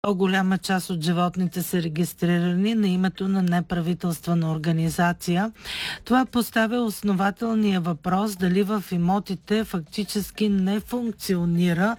По-голяма част от животните са регистрирани на името на неправителствена организация. Това поставя основателния въпрос дали в имотите фактически не функционира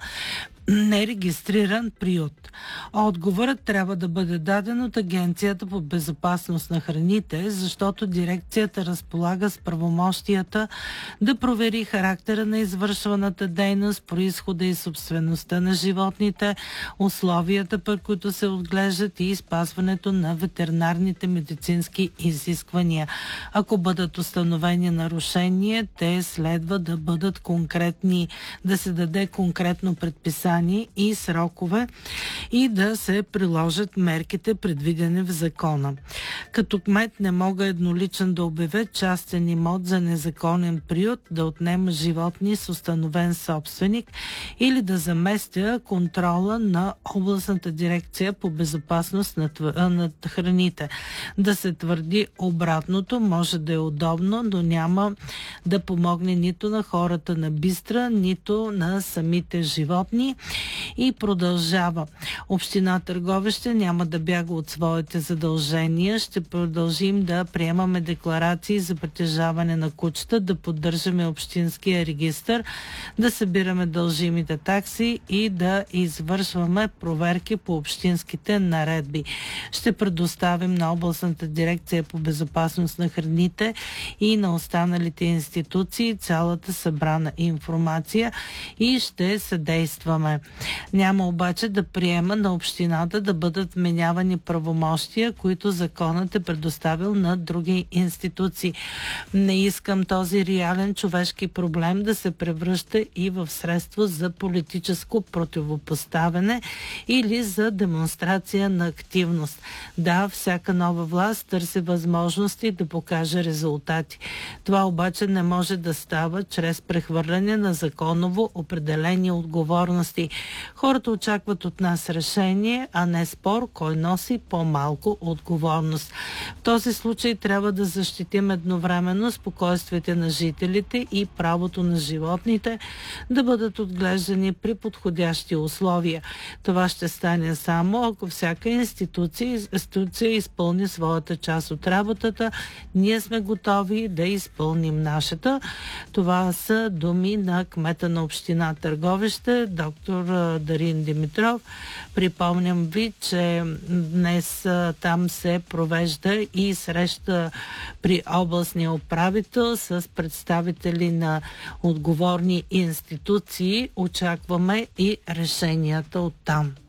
нерегистриран приют. Отговорът трябва да бъде даден от Агенцията по безопасност на храните, защото дирекцията разполага с правомощията да провери характера на извършваната дейност, произхода и собствеността на животните, условията, при които се отглеждат и спазването на ветеринарните медицински изисквания. Ако бъдат установени нарушения, те следва да бъдат конкретни, да се даде конкретно предписание и срокове и да се приложат мерките, предвидени в закона. Като кмет не мога едноличен да обявя частен имот за незаконен приют, да отнема животни с установен собственик или да заместя контрола на областната дирекция по безопасност на храните. Да се твърди обратното може да е удобно, но няма да помогне нито на хората на Бистра, нито на самите животни. И продължава. Община Търговище няма да бяга от своите задължения. Ще продължим да приемаме декларации за притежаване на кучета, да поддържаме общинския регистър, да събираме дължимите такси и да извършваме проверки по общинските наредби. Ще предоставим на областната дирекция по безопасност на храните и на останалите институции цялата събрана информация и ще съдействаме. Няма обаче да приема на общината да бъдат вменявани правомощия, които законът е предоставил на други институции. Не искам този реален човешки проблем да се превръща и в средство за политическо противопоставяне или за демонстрация на активност. Да, всяка нова власт търси възможности да покаже резултати. Това обаче не може да става чрез прехвърляне на законово определени отговорности. Хората очакват от нас решение, а не спор кой носи по-малко отговорност. В този случай трябва да защитим едновременно спокойствието на жителите и правото на животните да бъдат отглеждани при подходящи условия. Това ще стане само ако всяка институция изпълни своята част от работата. Ние сме готови да изпълним нашата. Това са думи на кмета на община Търговище, доктор Дарин Димитров. Припомням ви, че днес там се провежда и среща при областния управител с представители на отговорни институции. Очакваме и решенията от там.